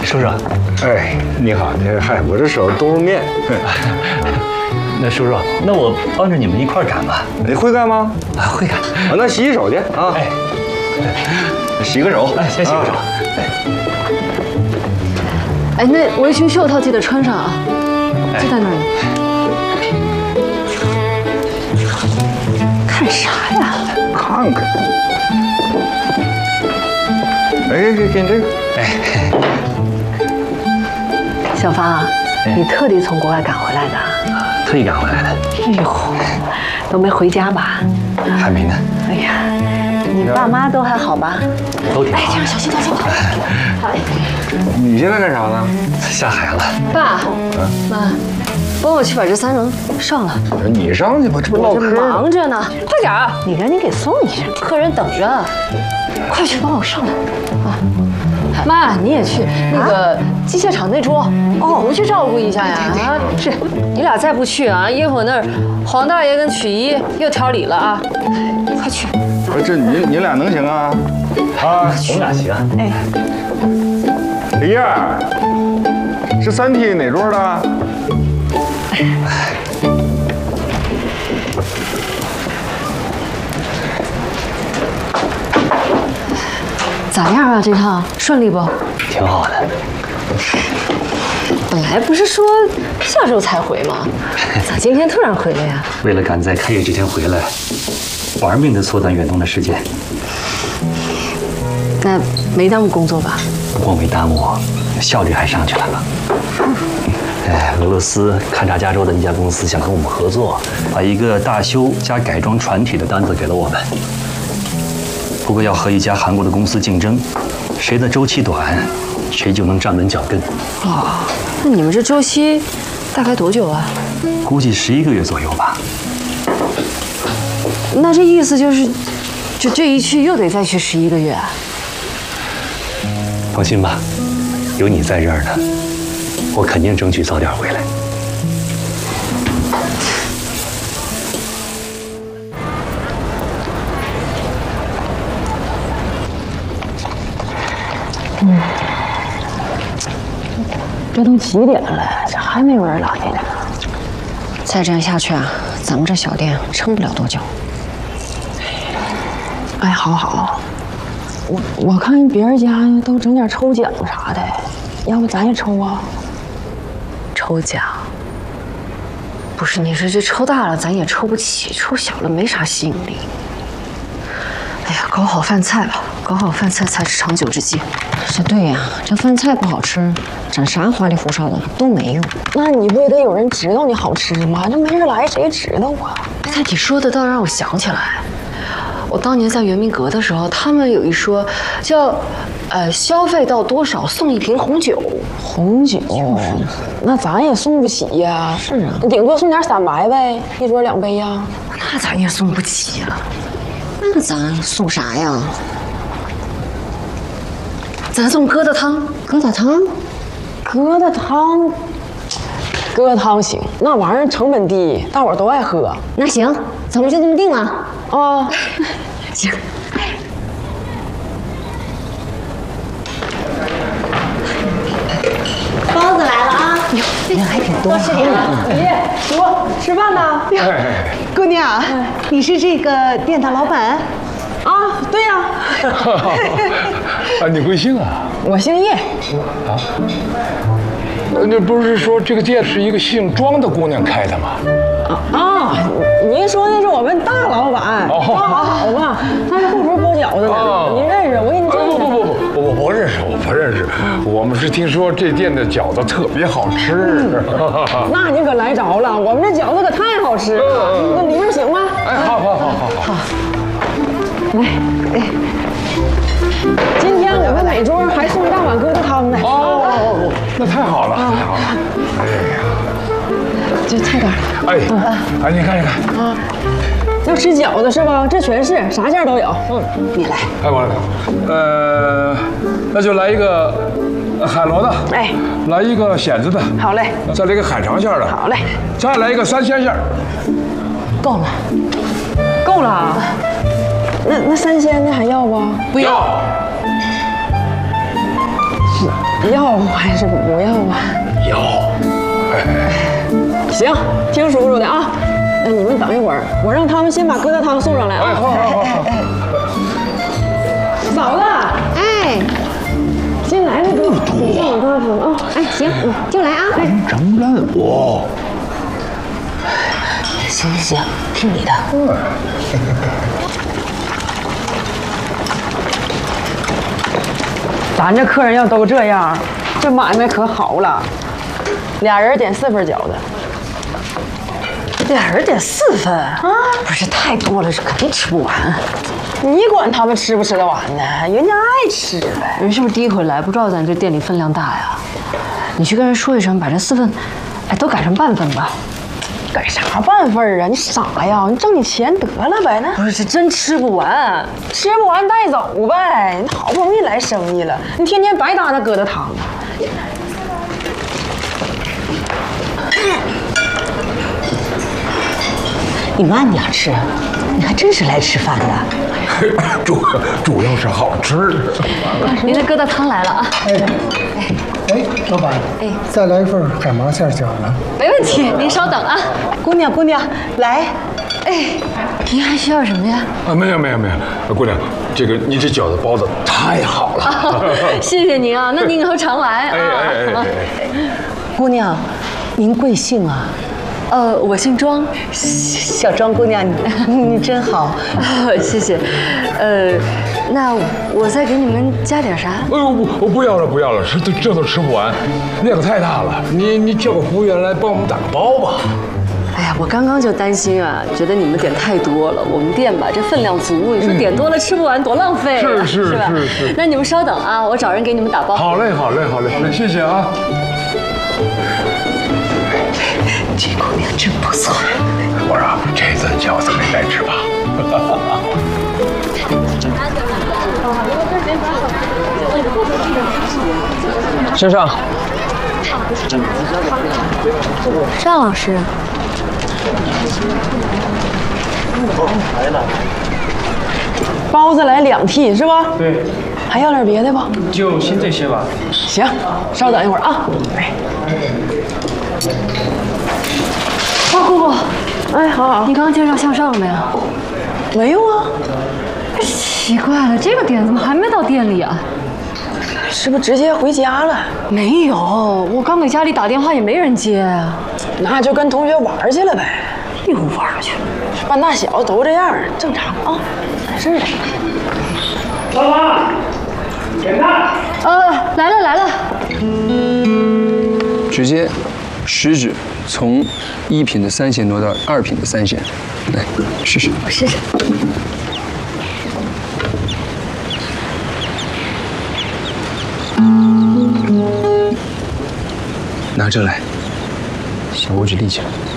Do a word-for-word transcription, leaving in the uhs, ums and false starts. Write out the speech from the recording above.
叔叔， 哎，你好，这嗨，我这手都是面。 那叔叔，那我帮着你们一块儿擀吧。 你会干吗？ 啊，会擀。 啊，那洗洗手去啊。 哎， 洗个手。 哎，先洗个手。哎， 哎，那围裙袖套记得穿上啊，就在那儿呢。看啥呀？ 看看。哎，给给你这个。哎， 小芳啊，你特地从国外赶回来的？ 特意赶回来的。 哎呦，都没回家吧？ 还没呢。 哎呀，你爸妈都还好吧？ 都挺好。 哎，这样小心点，小心点。好嘞。 你现在干啥呢？ 下海了。 爸，妈，帮我去把这三轮上了。 你上去吧，这不唠嗑呢。 忙着呢，快点儿！你赶紧给送一下，客人等着。快去帮我上来啊！妈，你也去那个机械厂那桌，哦，回去照顾一下呀！啊，是，你俩再不去啊，一会儿那儿黄大爷跟曲一又挑理了啊！快去！ 不是，这你你俩能行啊？啊， 我们俩行。 哎， 李燕儿，是三梯哪桌的？ 咋样啊？这趟顺利不？ 挺好的。 本来不是说下周才回吗？咋今天突然回来呀？ 为了赶在开业之前回来，玩命的缩短远东的时间。 那没耽误工作吧？ 不光没耽误，效率还上去了呢。哎，俄罗斯勘察加州的一家公司想跟我们合作，把一个大修加改装船体的单子给了我们。不过要和一家韩国的公司竞争，谁的周期短，谁就能站稳脚跟。 哦，那你们这周期大概多久啊？ 估计十一个月左右吧。 那这意思就是，就这一去又得再去十一个月啊？ 放心吧，有你在这儿呢，我肯定争取早点回来。 嗯，这都几点了，这还没有人来呢。再这样下去啊，咱们这小店撑不了多久。哎，好好，我我看别人家都整点抽奖啥的，要不咱也抽啊？抽奖？不是，你说这抽大了咱也抽不起，抽小了没啥吸引力。哎呀，搞好饭菜吧，搞好饭菜才是长久之计。这对呀，这饭菜不好吃，整啥花里胡哨的都没用。那你不也得有人知道你好吃吗？这没人来谁知道啊？哎，你说的倒让我想起来，我当年在圆明阁的时候，他们有一说叫，呃，消费到多少送一瓶红酒。红酒？那咱也送不起呀。是啊，顶多送点散白呗，一桌两杯呀。那咱也送不起呀。那咱送啥呀？咱送疙瘩汤。疙瘩汤？疙瘩汤？疙瘩汤行，那玩意儿成本低，大伙儿都爱喝。那行，咱们就这么定了。啊，行。 包子来了啊！ 哟，人还挺多。 多吃点啊！爷，叔，吃饭呢？姑娘，你是这个店的老板？ 啊，对呀。 啊，你贵姓啊？ 我姓叶。 啊？那不是说这个店是一个姓庄的姑娘开的吗？ 啊，您说那是我们大老板， 哦， 好好嘛，他是后厨包饺子的，您认识？我给你介绍。 不不不不，我不认识，我不认识。我们是听说这店的饺子特别好吃。 那你可来着了，我们这饺子可太好吃了。那里面行吗？ 哎，好好好好好。 来，哎，今天我们每桌还送一大碗疙瘩汤呢。 哦，那太好了，太好了。哎呀， 就菜单。 哎，哎，你看一看啊，要吃饺子是吧？这全是，啥馅都有。嗯，你来。 哎，我来。呃，那就来一个海螺的。 哎， 来一个蚬子的。 好嘞。 再来一个海肠馅的。 好嘞。 再来一个三鲜馅。 够了，够了。那那三鲜的还要不？ 不要。 是。 要还是不要啊？ 要。哎， 行，听叔叔的啊。那你们等一会儿，我让他们先把疙瘩汤送上来啊。 哎，好好好好。 嫂子， 哎新来的多，你先往这说啊。 哎，行，嗯，就来啊。哎， 张然我。 行行行，听你的。咱这客人要都这样，这买卖可好了。俩人点四份饺子。俩人点四份啊？不是太多了，是肯定吃不完。你管他们吃不吃得完呢？人家爱吃呗。人是不是第一回来，不知道咱这店里分量大呀？你去跟人说一声，把这四份，哎，都改成半份吧。改啥半份啊？你傻呀？你挣你钱得了呗。那不是，是真吃不完，吃不完带走呗。你好不容易来生意了，你天天白搭那疙瘩汤。你慢点吃，你还真是来吃饭的。 主主要是好吃。 您的疙瘩汤来了啊！ 哎哎，老板，哎，再来一份海麻馅饺子。 没问题，您稍等啊。姑娘，姑娘，来。哎，您还需要什么呀？ 啊，没有没有没有，姑娘，这个你这饺子包的太好了。 啊、谢谢您啊，那您以后常来啊。 哎哎哎哎哎， 姑娘，您贵姓啊？呃，我姓庄，小庄姑娘，你你真好，谢谢。呃，那我再给你们加点啥？ 哎呦不，我不要了不要了，这这都吃不完，那个太大了。你你叫个服务员来帮我们打个包吧。 哎呀，我刚刚就担心啊，觉得你们点太多了。我们店吧，这分量足，你说点多了吃不完，多浪费啊， 是是是吧？ 是是。 那你们稍等啊，我找人给你们打包。 好嘞好嘞好嘞，那谢谢啊。 这姑娘真不错。 我说这顿饺子没白吃吧？ 先生， 尚老师，包子来两屉是吧？ 对， 还要点别的不？ 就先这些吧。 行，稍等一会儿啊。哎。啊，姑姑，哎，好好，你刚刚介绍向上了没有？没有啊。奇怪了，这个点怎么还没到店里啊？是不是直接回家了？没有，我刚给家里打电话也没人接啊。那就跟同学玩去了呗。又玩去了，半大小子都这样，正常啊，没事的。 老板，点菜。 呃，来了来了。 直接食指从一品的三线挪到二品的三线，来试试。 我试试。 拿这来，小拇指立起来。